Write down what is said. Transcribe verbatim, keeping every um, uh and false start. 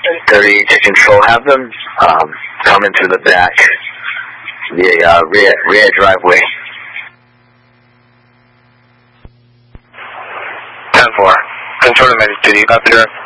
thirty to control. Have them um, come in through the back, the uh, rear, rear driveway. ten four. Control to Magic City. Copy, sir.